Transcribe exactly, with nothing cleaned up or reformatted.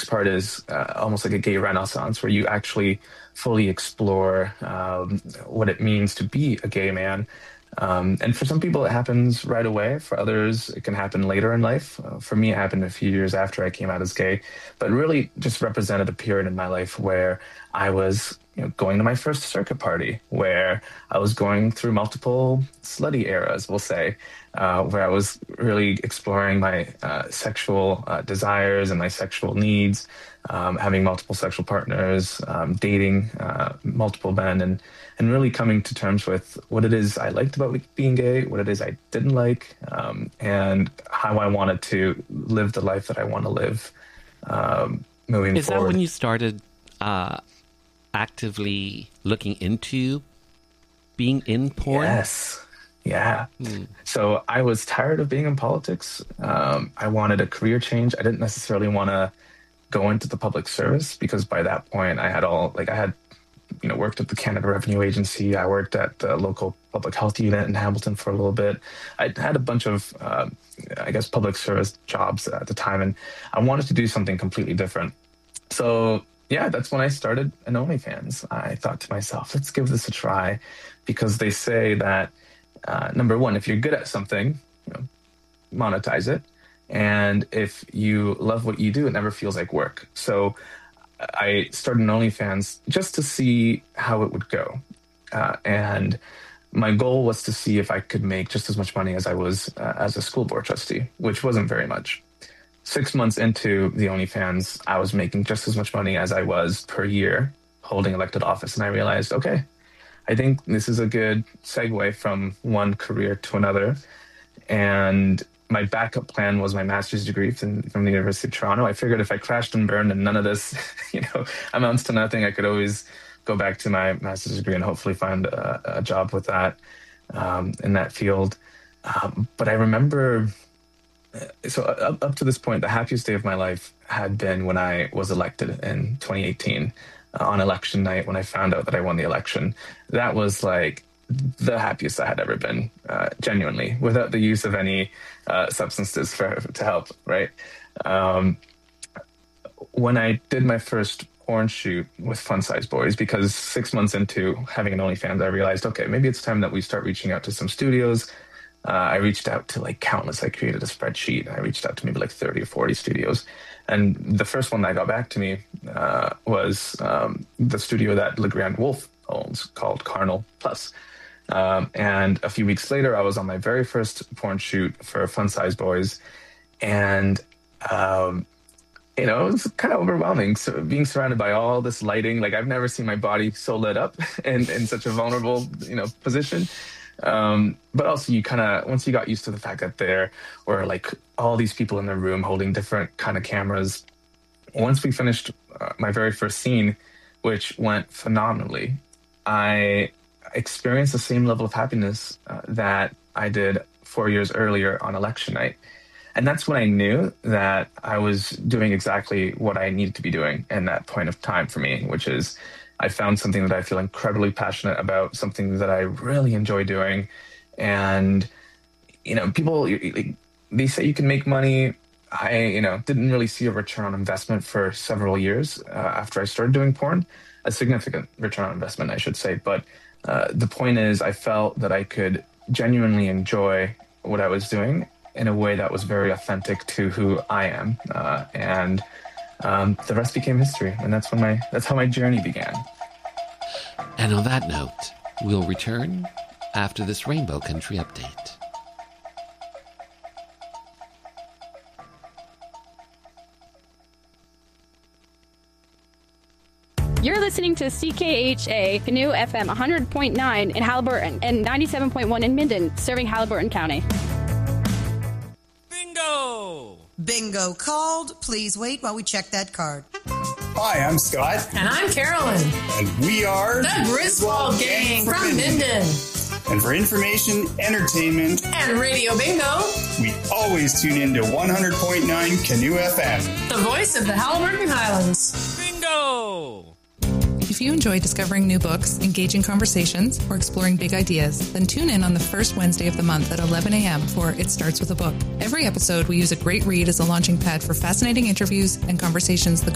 part is uh, almost like a gay renaissance where you actually fully explore um, what it means to be a gay man. Um, and for some people, it happens right away. For others, it can happen later in life. Uh, for me, it happened a few years after I came out as gay, but really just represented a period in my life where I was, you know, going to my first circuit party, where I was going through multiple slutty eras, we'll say, uh, where I was really exploring my uh, sexual uh, desires and my sexual needs, um, having multiple sexual partners, um, dating uh, multiple men, and and really coming to terms with what it is I liked about being gay, what it is I didn't like, um, and how I wanted to live the life that I want to live um, moving is forward. Is that when you started uh, actively looking into being in porn? Yes. Yeah. Hmm. So I was tired of being in politics. Um, I wanted a career change. I didn't necessarily want to go into the public service because by that point I had all, like I had, you know, worked at the Canada Revenue Agency. I worked at the local public health unit in Hamilton for a little bit. I had a bunch of, uh, I guess, public service jobs at the time, and I wanted to do something completely different. So yeah, that's when I started an OnlyFans. I thought to myself, let's give this a try, because they say that, uh, number one, if you're good at something, you know, monetize it. And if you love what you do, it never feels like work. So I started an OnlyFans just to see how it would go. Uh, and my goal was to see if I could make just as much money as I was uh, as a school board trustee, which wasn't very much. Six months into the OnlyFans, I was making just as much money as I was per year holding elected office. And I realized, okay, I think this is a good segue from one career to another. And my backup plan was my master's degree from, from the University of Toronto. I figured if I crashed and burned and none of this, you know, amounts to nothing, I could always go back to my master's degree and hopefully find a, a job with that um, in that field. Um, but I remember, so up, up to this point, the happiest day of my life had been when I was elected in twenty eighteen uh, on election night, when I found out that I won the election. That was like the happiest I had ever been, uh, genuinely, without the use of any uh, substances for, to help, right? Um, when I did my first porn shoot with Fun Size Boys, because six months into having an OnlyFans, I realized, okay, maybe it's time that we start reaching out to some studios. Uh, I reached out to like countless. I created a spreadsheet. I reached out to maybe like thirty or forty studios. And the first one that got back to me uh, was um, the studio that LeGrand Wolf owns, called Carnal Plus. Um, and a few weeks later, I was on my very first porn shoot for Fun Size Boys. And, um, you know, it was kind of overwhelming. So being surrounded by all this lighting, like I've never seen my body so lit up in, in such a vulnerable, you know, position. Um, but also you kind of, once you got used to the fact that there were like all these people in the room holding different kind of cameras. Once we finished uh, my very first scene, which went phenomenally, I experienced the same level of happiness uh, that I did four years earlier on election night. And that's when I knew that I was doing exactly what I needed to be doing in that point of time for me, which is I found something that I feel incredibly passionate about, something that I really enjoy doing. And, you know, people, they say you can make money. I, you know, didn't really see a return on investment for several years uh, after I started doing porn, a significant return on investment, I should say. But uh, the point is, I felt that I could genuinely enjoy what I was doing in a way that was very authentic to who I am. Uh, and um, the rest became history. And that's when my, that's how my journey began. And on that note, we'll return after this Rainbow Country update. You're listening to C K H A Canoe F M one hundred point nine in Haliburton and ninety-seven point one in Minden, serving Haliburton County. Bingo! Bingo called. Please wait while we check that card. Hi, I'm Scott. And I'm Carolyn. And we are the Griswold Gang from Minden. And for information, entertainment, and Radio Bingo, we always tune in to one hundred point nine Canoe F M. The voice of the Haliburton Highlands. Bingo! If you enjoy discovering new books, engaging conversations, or exploring big ideas, then tune in on the first Wednesday of the month at eleven a.m. for It Starts With a Book. Every episode, we use a great read as a launching pad for fascinating interviews and conversations that go